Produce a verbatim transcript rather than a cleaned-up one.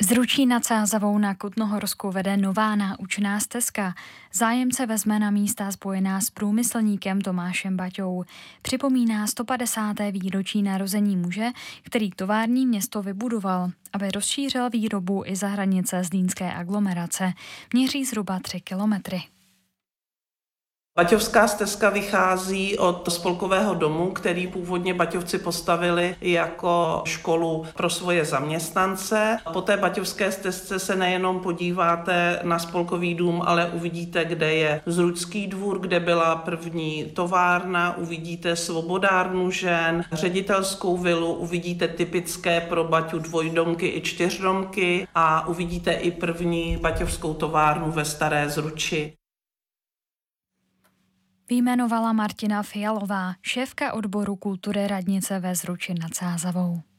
Zručí nad Sázavou na Kutnohorsku vede nová náučná stezka. Zájemce vezme na místa spojená s průmyslníkem Tomášem Baťou. Připomíná sto padesáté výročí narození muže, který tovární město vybudoval, aby rozšířil výrobu i za hranice zlínské aglomerace. Měří zhruba tři kilometry. Baťovská stezka vychází od spolkového domu, který původně Baťovci postavili jako školu pro svoje zaměstnance. Po té Baťovské stezce se nejenom podíváte na spolkový dům, ale uvidíte, kde je Zručský dvůr, kde byla první továrna, uvidíte svobodárnu žen, ředitelskou vilu, uvidíte typické pro Baťu dvojdomky i čtyřdomky a uvidíte i první baťovskou továrnu ve Staré Zruči. Vyjmenovala Martina Fialová, šéfka odboru kultury radnice ve Zruči nad Sázavou.